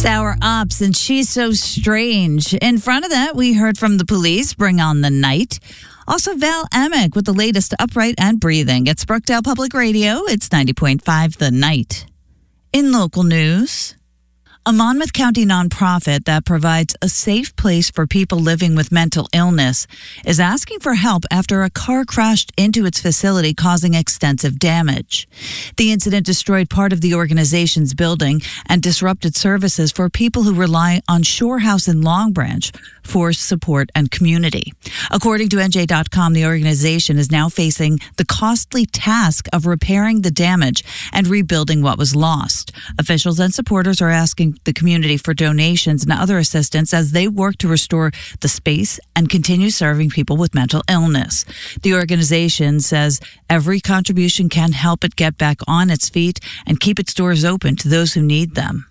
Sour Ops and She's So Strange. In front of that, we heard from the Police, Bring On the Night. Also, Val Emick with the latest Upright and Breathing. It's Brookdale Public Radio. It's 90.5 The Night. In local news, a Monmouth County nonprofit that provides a safe place for people living with mental illness is asking for help after a car crashed into its facility, causing extensive damage. The incident destroyed part of the organization's building and disrupted services for people who rely on Shore House in Long Branch for support and community. According to NJ.com, the organization is now facing the costly task of repairing the damage and rebuilding what was lost. Officials and supporters are asking the community for donations and other assistance as they work to restore the space and continue serving people with mental illness. The organization says every contribution can help it get back on its feet and keep its doors open to those who need them.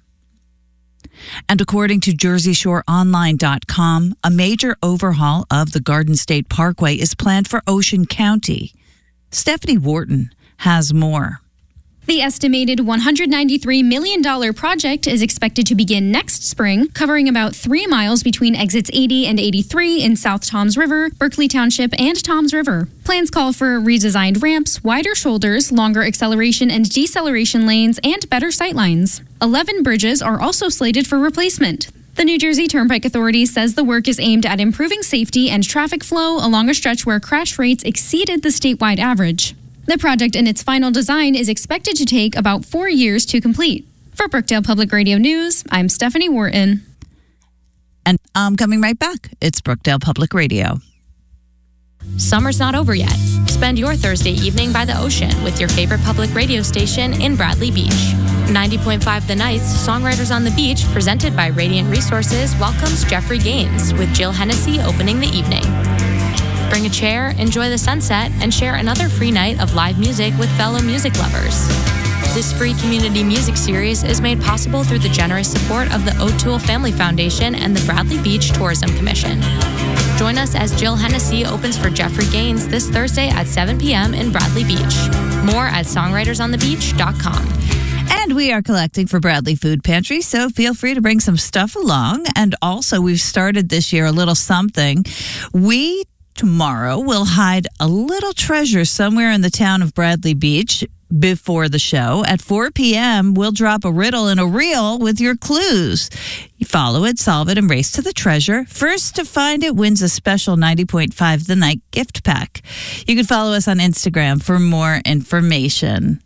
And according to JerseyShoreOnline.com, a major overhaul of the Garden State Parkway is planned for Ocean County. Stephanie Wharton has more. The estimated $193 million project is expected to begin next spring, covering about 3 miles between exits 80 and 83 in South Toms River, Berkeley Township, and Toms River. Plans call for redesigned ramps, wider shoulders, longer acceleration and deceleration lanes, and better sightlines. 11 bridges are also slated for replacement. The New Jersey Turnpike Authority says the work is aimed at improving safety and traffic flow along a stretch where crash rates exceeded the statewide average. The project in its final design is expected to take about 4 years to complete. For Brookdale Public Radio News, I'm Stephanie Wharton. And I'm coming right back. It's Brookdale Public Radio. Summer's not over yet. Spend your Thursday evening by the ocean with your favorite public radio station in Bradley Beach. 90.5 The Night's Songwriters on the Beach, presented by Radiant Resources, welcomes Jeffrey Gaines with Jill Hennessy opening the evening. Bring a chair, enjoy the sunset, and share another free night of live music with fellow music lovers. This free community music series is made possible through the generous support of the O'Toole Family Foundation and the Bradley Beach Tourism Commission. Join us as Jill Hennessy opens for Jeffrey Gaines this Thursday at 7 p.m. in Bradley Beach. More at songwritersonthebeach.com. And we are collecting for Bradley Food Pantry, so feel free to bring some stuff along. And also, we've started this year a little something. Tomorrow, we'll hide a little treasure somewhere in the town of Bradley Beach before the show. At 4 p.m., we'll drop a riddle and a reel with your clues. You follow it, solve it, and race to the treasure. First to find it wins a special 90.5 The Night gift pack. You can follow us on Instagram for more information.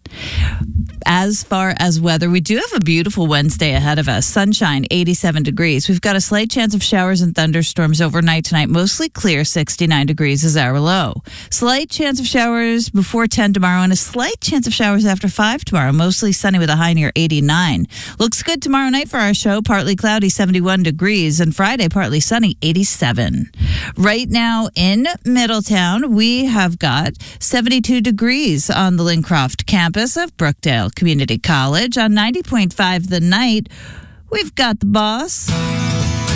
As far as weather, we do have a beautiful Wednesday ahead of us. Sunshine, 87 degrees. We've got a slight chance of showers and thunderstorms overnight tonight. Mostly clear, 69 degrees is our low. Slight chance of showers before 10 tomorrow and a slight chance of showers after 5 tomorrow. Mostly sunny with a high near 89. Looks good tomorrow night for our show. Partly cloudy, 71 degrees. And Friday, partly sunny, 87. Right now in Middletown, we have got 72 degrees on the Lincroft campus of Brookdale Community College. On 90.5 The Night, we've got the boss.